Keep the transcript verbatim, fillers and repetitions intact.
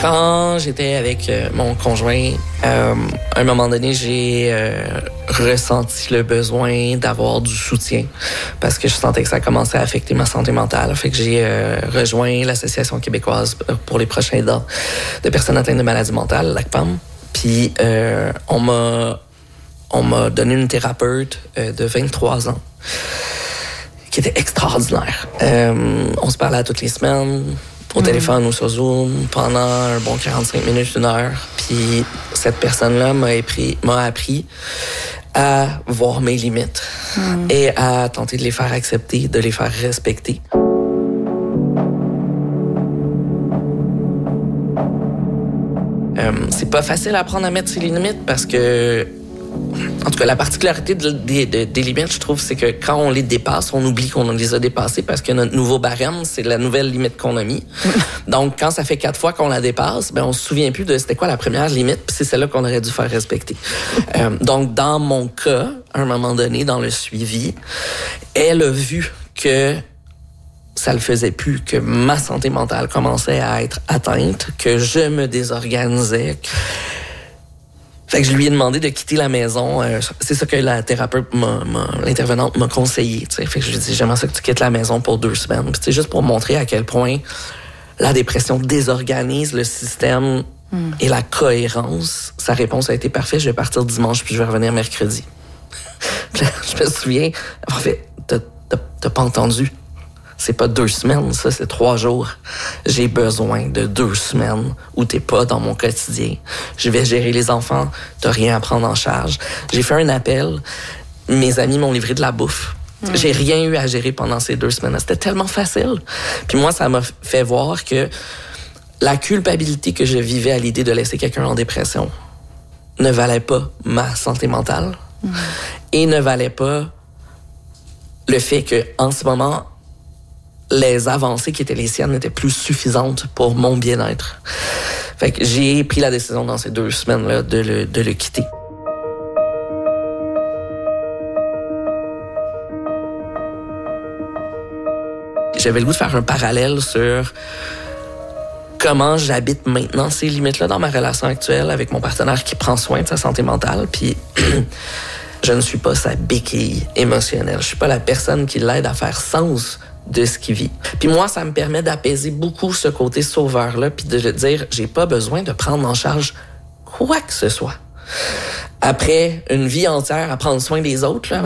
Quand j'étais avec euh, mon conjoint, euh, à un moment donné, j'ai euh, ressenti le besoin d'avoir du soutien parce que je sentais que ça commençait à affecter ma santé mentale. Fait que j'ai euh, rejoint l'Association québécoise pour les proches aidants de personnes atteintes de maladies mentales, l'A C P A M. Puis euh, on m'a on m'a donné une thérapeute euh, de vingt-trois ans qui était extraordinaire. Euh, on se parlait toutes les semaines, au mmh. téléphone ou sur Zoom, pendant un bon quarante-cinq minutes, une heure. Puis cette personne-là m'a appris, m'a appris à voir mes limites mmh. et à tenter de les faire accepter, de les faire respecter. Euh, c'est pas facile à apprendre à mettre ses limites parce que, en tout cas, la particularité de, de, de, des limites, je trouve, c'est que quand on les dépasse, on oublie qu'on les a dépassées parce que notre nouveau barème, c'est la nouvelle limite qu'on a mis. Donc, quand ça fait quatre fois qu'on la dépasse, ben on se souvient plus de c'était quoi la première limite, puis c'est celle-là qu'on aurait dû faire respecter. euh, donc, dans mon cas, à un moment donné, dans le suivi, elle a vu que ça le faisait plus, que ma santé mentale commençait à être atteinte, que je me désorganisais. Fait que je lui ai demandé de quitter la maison. Euh, c'est ça que la thérapeute, m'a, m'a, l'intervenante m'a conseillé. T'sais. Fait que je lui ai dit, j'aimerais ça que tu quittes la maison pour deux semaines. Puis c'est juste pour montrer à quel point la dépression désorganise le système mm. et la cohérence. Sa réponse a été parfaite. Je vais partir dimanche puis je vais revenir mercredi. Je me souviens, en fait, t'as, t'as, t'as pas entendu. C'est pas deux semaines, ça, c'est trois jours. J'ai besoin de deux semaines où t'es pas dans mon quotidien. Je vais gérer les enfants, t'as rien à prendre en charge. J'ai fait un appel, mes amis m'ont livré de la bouffe. Mmh. J'ai rien eu à gérer pendant ces deux semaines. C'était tellement facile. Puis moi, ça m'a fait voir que la culpabilité que je vivais à l'idée de laisser quelqu'un en dépression ne valait pas ma santé mentale mmh. et ne valait pas le fait que en ce moment, les avancées qui étaient les siennes n'étaient plus suffisantes pour mon bien-être. Fait que j'ai pris la décision dans ces deux semaines-là de le, de le quitter. J'avais le goût de faire un parallèle sur comment j'habite maintenant ces limites-là dans ma relation actuelle avec mon partenaire qui prend soin de sa santé mentale. Puis je ne suis pas sa béquille émotionnelle. Je suis pas la personne qui l'aide à faire sens de ce qu'il vit. Puis moi, ça me permet d'apaiser beaucoup ce côté sauveur-là, puis de le dire, j'ai pas besoin de prendre en charge quoi que ce soit. Après une vie entière à prendre soin des autres, là,